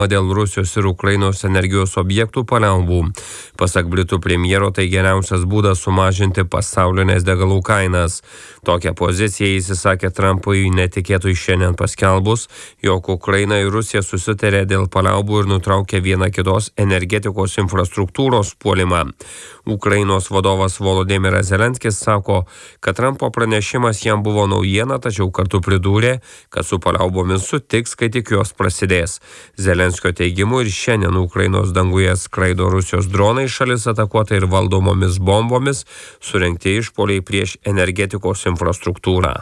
dėl Rusijos ir Ukrainos energijos objektų paliaubų. Pasak Britų premjero, tai geriausias būdas sumažinti pasaulinės degalų kainas. Tokią poziciją įsisakė Trumpui netikėtai šiandien paskelbus, jog Ukraina ir Rusija susitarė dėl paliaubų ir nutraukė viena kitos energetikos infrastruktūros puolimą. Ukrainos vadovas Volodymyras Zelenskis sako, kad Trumpo pranešimas jam buvo naujiena, tačiau kartu pridūrė, kad su paliaubomis sutiks, kai tik jos prasidės. Zelenskio teigimu ir šiandien Ukrainos danguje skraido Rusijos dronai, šalis atakuota ir valdomomis bombomis, surengti išpuoliai prieš energetikos infrastruktūrą.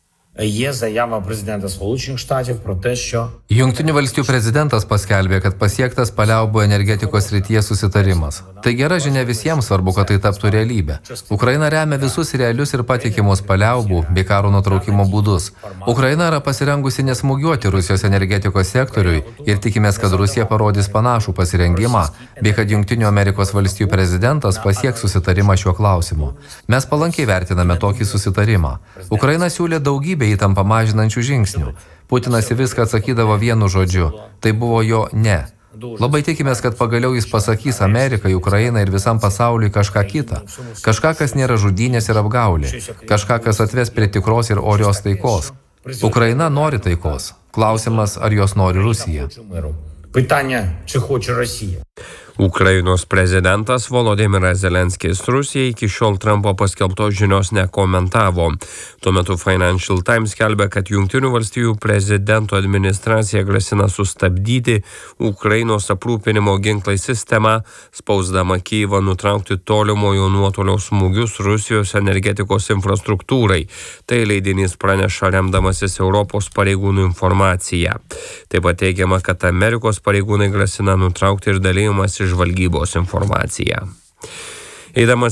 Є заява президента Сполучених Штатів про те, що Jungtinių valstijų prezidentas paskelbė, kad pasiektas paliaubų energetikos srityje susitarimas. Tai gera žinia visiems, svarbu, kad tai taptų realybė. Ukraina remia visus realius ir patikimus paliaubų bei karo nutraukimo būdus. Ukraina yra pasirengusi nesmūgiuoti Rusijos energetikos sektoriui ir tikimės, kad Rusija parodys panašų pasirengimą, bei kad Jungtinių Amerikos valstijų prezidentas pasieks susitarimą šiuo klausimu. Mes palankiai vertiname tokį susitarimą. Ukraina siūlė daugybę įtampą mažinančių žingsnių. Putinas į viską atsakydavo vienu žodžiu. Tai buvo jo ne. Labai tikimės, kad pagaliau jis pasakys Amerikai, Ukrainai ir visam pasauliui kažką kitą. Kažką, kas nėra žudynės ir apgaulė. Kažką, kas atves prie tikros ir orios taikos. Ukraina nori taikos. Klausimas, ar jos nori Rusija. Питання, чи хоче Росія. Ukrainos prezidentas Volodymyras Zelenskis Rusija iki šiol Trumpo paskelbtos žinios nekomentavo. Tuo metu Financial Times skelbia, kad Jungtinių valstijų prezidento administracija grasina sustabdyti Ukrainos aprūpinimo ginklais sistemą, spausdama Kyjivą nutraukti tolimojo nuotolio smūgius Rusijos energetikos infrastruktūrai. Tai leidinys praneša remdamasis Europos pareigūnų informaciją. Taip pat teigiama, kad Amerikos pareigūnai grasina nutraukti ir dalyjimas žvalgybos informacija. Eidamas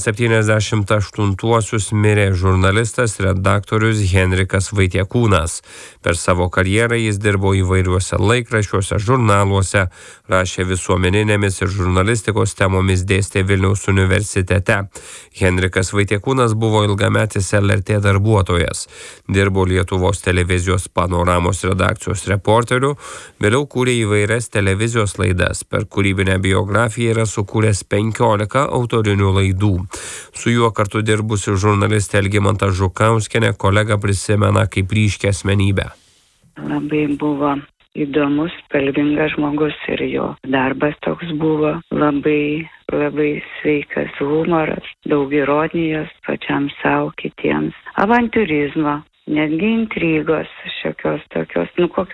78-uosius mirė žurnalistas, redaktorius Henrikas Vaitiekūnas. Per savo karjerą jis dirbo įvairiuose laikraščiuose, žurnaluose, rašė visuomeninėmis ir žurnalistikos temomis, dėstė Vilniaus universitete. Henrikas Vaitiekūnas buvo ilgametis LRT darbuotojas. Dirbo Lietuvos televizijos Panoramos redakcijos reporteriu, vėliau kūrė įvairias televizijos laidas. Per kūrybinę biografiją yra sukūręs 15 autorinių laidų. Su juo kartu dirbusi žurnalistė Algimanta Žukauskienė kolega prisimena kaip ryškią asmenybę. Labai buvo įdomus, spalvingas žmogus ir jo darbas toks buvo. Labai sveikas humoras, daug ironijos pačiam savo, kitiems. Avantiūrizmo, netgi intrigos šiokios tokios,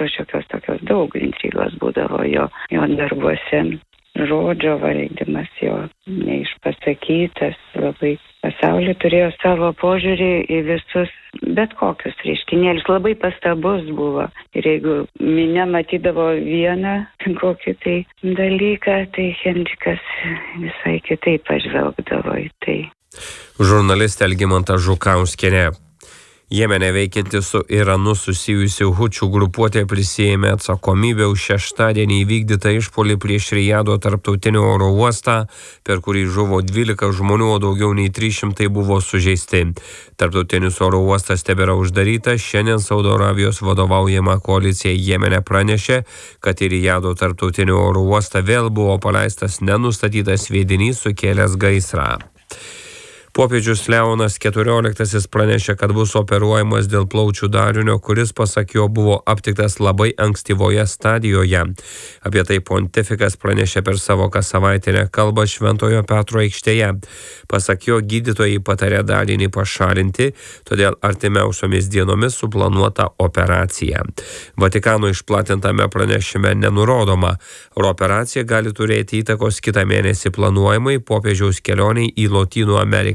daug intrigos būdavo jo darbuose. Žodžio valdymas jo neišpasakytas, labai pasaulyje turėjo savo požiūrį į visus bet kokius reiškinėlius, labai pastabus buvo. Ir jeigu minia matydavo vieną kokį tai dalyką, tai Henrikas visai kitaip pažvelgdavo į tai. Žurnalistė Algimanta Žukauskienė. Jemene veikianti su Iranu susijusi hučių grupuotė prisijėmė atsakomybę už šeštadienį įvykdytą išpuolį prieš Rijado tarptautinį oro uostą, per kurį žuvo 12 žmonių, o daugiau nei 300 buvo sužeisti. Tarptautinis oro uostas tebėra uždarytas. Šiandien Saudo Arabijos vadovaujama koalicija Jemene pranešė, kad į Rijado tarptautinį oro uostą vėl buvo paleistas nenustatytas sviedinys sukėlęs gaisrą. Popiežius Leonas XIV pranešė, kad bus operuojamas dėl plaučių darinio, kuris pasak jo buvo aptiktas labai ankstyvoje stadijoje. Apie tai pontifikas pranešė per savo kassavaitinę kalbą Šventojo Petro aikštėje. Pasak jo, gydytojai patarė darinį pašalinti, todėl artimiausiomis dienomis suplanuota operacija. Vatikano išplatintame pranešime nenurodoma, ar operacija gali turėti įtakos kitą mėnesį planuojamai popiežiaus kelioniai į Lotynų Ameriką.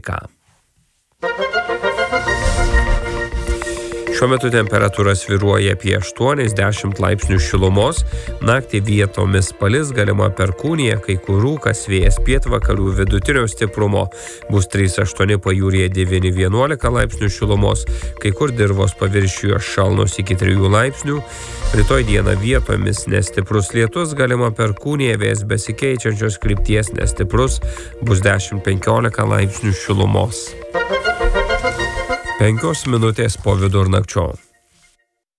Šiuo metu temperatūra svyruoja apie 80 laipsnių šilumos, naktį vietomis palis, galima perkūnija, kai kur rūkas, vėjas pietvakarių vidutinio stiprumo, bus 3-8 pajūryje 9-11 laipsnių šilumos, kai kur dirvos paviršiuje šalnos iki 3 laipsnių, rytoj dieną vietomis nestiprus lietus, galima perkūnija, vėjas besikeičiančios krypties nestiprus, bus 10-15 laipsnių šilumos. 5 minutės po vidurnakčio.